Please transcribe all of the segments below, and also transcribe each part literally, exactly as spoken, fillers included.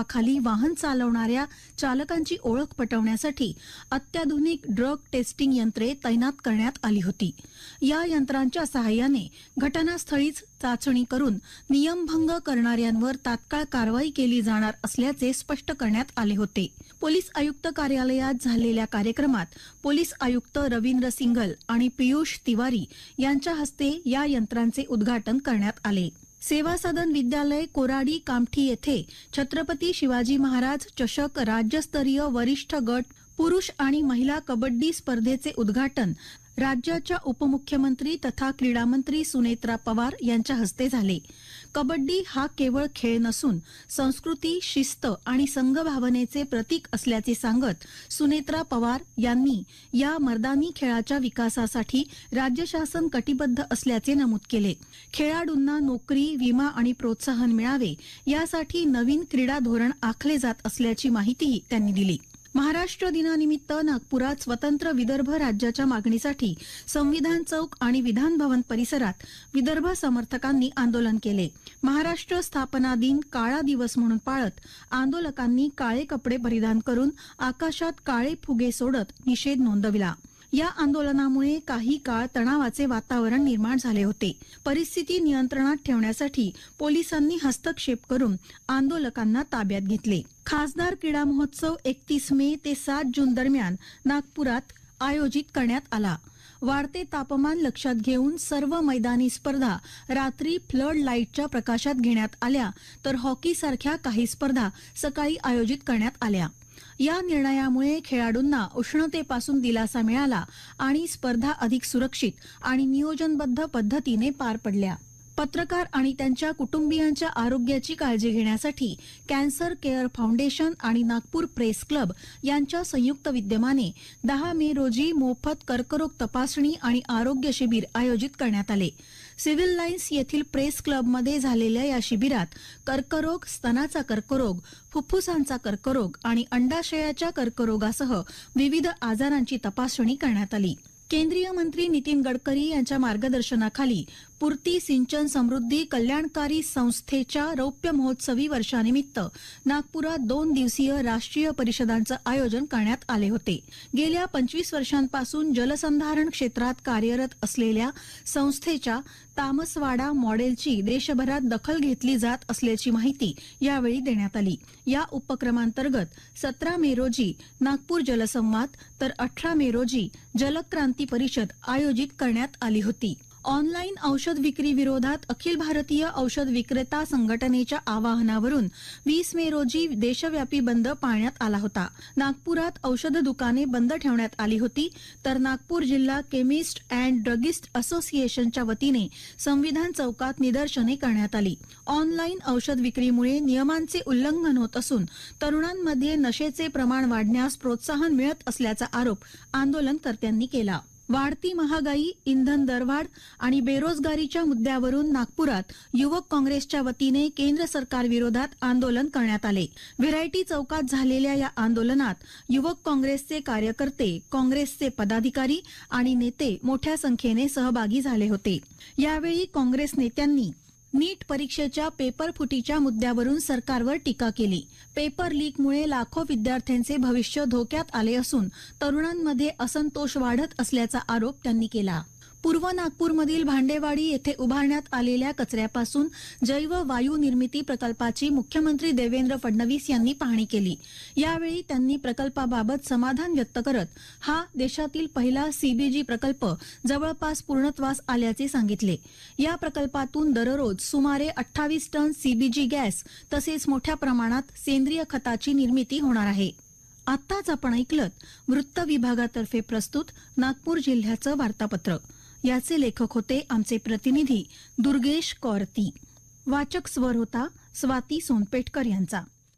नावाखाली वाहन चालवणाऱ्या चालकांची ओळख पटवण्यासाठी अत्याधुनिक ड्रग टेस्टिंग यंत्रे तैनात करण्यात आली होती. या यंत्रांच्या सहाय्याने घटनास्थळीच चाचणी करून नियमभंग करणाऱ्यांवर तात्काळ कारवाई केली जाणार असल्याचे स्पष्ट करण्यात आले होते. पोलीस आयुक्त कार्यालयात झालेल्या कार्यक्रमात पोलीस आयुक्त रवींद्र सिंघल आणि पियुष तिवारी यांच्या हस्ते या यंत्रांचे उद्घाटन करण्यात आले. सेवा सदन विद्यालय कोराडी कामठी येथे छत्रपती शिवाजी महाराज चषक राज्यस्तरीय वरिष्ठ गट पुरुष आणि महिला कबड्डी स्पर्धेचे उद्घाटन राज्याच्या उपमुख्यमंत्री तथा क्रीडा मंत्री सुनेत्रा पवार यांच्या हस्ते झाले. कबड्डी हा केवळ खेळ नसून संस्कृती, शिस्त आणि संघभावनेचे प्रतीक असल्याचे सांगत सुनेत्रा पवार यांनी या मर्दानी खेळाच्या विकासासाठी राज्य शासन कटिबद्ध असल्याचे नमूद केले. खेळाडूंना नोकरी, विमा आणि प्रोत्साहन मिळावे यासाठी नवीन क्रीडा धोरण आखले जात असल्याची माहितीही त्यांनी दिली. महाराष्ट्र दिनानिमित्त नागपुरात स्वतंत्र विदर्भ राज्याच्या मागणीसाठी संविधान चौक आणि विधान भवन परिसरात विदर्भ समर्थकांनी आंदोलन केले. महाराष्ट्र स्थापना दिन काळा दिवस म्हणून पाळत आंदोलकांनी काळे कपडे परिधान करून आकाशात काळे फुगे सोडत निषेध नोंदविला. या आंदोलनामुळे काही काळ तणावाचे वातावरण निर्माण झाले होते. परिस्थिती नियंत्रणात ठेवण्यासाठी पोलिसांनी हस्तक्षेप करून आंदोलकांना ताब्यात घेतले. खासदार क्रीडा महोत्सव एकतीस मे ते सात जून दरम्यान नागपुरात आयोजित करण्यात आला. वाढते तापमान लक्षात घेऊन सर्व मैदानी स्पर्धा रात्री फ्लड लाईटच्या प्रकाशात घेण्यात आल्या, तर हॉकीसारख्या काही स्पर्धा सकाळी आयोजित करण्यात आल्या. या निर्णयामुळे खेळाडूंना उष्णतेपासून दिलासा मिळाला आणि स्पर्धा अधिक सुरक्षित आणि नियोजनबद्ध पद्धतीने पार पडल्या. पत्रकार आणि त्यांच्या कुटुंबियांच्या आरोग्याची काळजी घेण्यासाठी कॅन्सर केअर फाउंडेशन आणि नागपूर प्रेस क्लब यांच्या संयुक्त विद्यमाने दहा मे रोजी मोफत कर्करोग तपासणी आणि आरोग्य शिबिर आयोजित करण्यात आले. सिव्हिल लाईन्स येथील प्रेस क्लबमध्ये झालेल्या या शिबिरात कर्करोग, स्तनाचा कर्करोग, फुफ्फुसांचा कर्करोग आणि अंडाशयाच्या कर्करोगासह विविध आजारांची तपासणी करण्यात आली. केंद्रीय मंत्री नितीन गडकरी यांच्या मार्गदर्शनाखाली पूर्ती सिंचन समृद्धी कल्याणकारी संस्थेच्या रौप्य महोत्सवी वर्षानिमित्त नागपुरात दोन दिवसीय राष्ट्रीय परिषदांचं आयोजन करण्यात आले होते. गेल्या पंचवीस वर्षांपासून जलसंधारण क्षेत्रात कार्यरत असलेल्या संस्थेच्या तामसवाडा मॉडेलची देशभरात दखल घेतली जात असल्याची माहिती यावेळी देण्यात आली. या उपक्रमांतर्गत सतरा मे रोजी नागपूर जलसंवाद तर अठरा मे रोजी जलक्रांती परिषद आयोजित करण्यात आली होती. ऑनलाईन औषध विक्री विरोधात अखिल भारतीय औषध विक्रेता संघटनेच्या आवाहनावरून वीस मे रोजी देशव्यापी बंद पाळण्यात आला होता. नागपुरात औषध दुकाने बंद ठेवण्यात आली होती, तर नागपूर जिल्हा केमिस्ट अँड ड्रगिस्ट असोसिएशनच्या वतीने संविधान चौकात निदर्शने करण्यात आली. ऑनलाईन औषध विक्रीमुळे नियमांचे उल्लंघन होत असून तरुणांमध्ये नशेचे प्रमाण वाढण्यास प्रोत्साहन मिळत असल्याचा आरोप आंदोलनकर्त्यांनी केला. वाढती महागाई, इंधन दरवाढ आणि बेरोजगारीच्या मुद्द्यावरून नागपुरात युवक काँग्रेसच्या वतीने केंद्र सरकारविरोधात आंदोलन करण्यात आले. व्हेरायटी चौकात झालेल्या या आंदोलनात युवक काँग्रेसचे कार्यकर्ते, काँग्रेसचे पदाधिकारी आणि नेते मोठ्या संख्येने सहभागी झाले होते. यावेळी काँग्रेस नेत्यांनी नीट परीक्षेच्या पेपर फुटीच्या मुद्द्यावरून सरकारवर टीका केली. पेपर लीकमुळे लाखो विद्यार्थ्यांचे भविष्य धोक्यात आले असून तरुणांमध्ये असंतोष वाढत असल्याचा आरोप त्यांनी केला. पूर्व नागपूरमधील भांडेवाडी येथे उभारण्यात आलेल्या कचऱ्यापासून जैव वायू निर्मिती प्रकल्पाची मुख्यमंत्री देवेंद्र फडणवीस यांनी पाहणी केली. यावेळी त्यांनी प्रकल्पाबाबत समाधान व्यक्त करत हा देशातील पहिला सीबीजी प्रकल्प जवळपास पूर्णत्वास आल्याचे सांगितले. या प्रकल्पातून दररोज सुमारे अठ्ठावीस टन सीबीजी गॅस तसेच मोठ्या प्रमाणात सेंद्रिय खताची निर्मिती होणार आहे. आत्ताच आपण ऐकलत वृत्त विभागातर्फे प्रस्तुत नागपूर जिल्ह्याचं वार्तापत्र. याचे लेखक होते आमचे प्रतिनिधी दुर्गेश कौरती. वाचक स्वर होता स्वाती सोनपेटकर यांचा.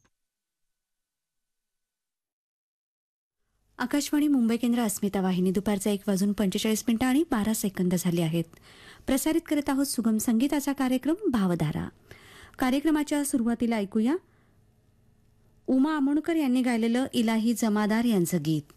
आकाशवाणी मुंबई केंद्र अस्मिता वाहिनी दुपारचा एक वाजून पंचेचाळीस मिनिटं आणि बारा सेकंद झाले आहेत. प्रसारित करत आहोत सुगम संगीताचा कार्यक्रम भावधारा. कार्यक्रमाच्या सुरुवातीला ऐकूया उमा आमोणकर यांनी गायलेलं इलाही जमादार यांचं गीत.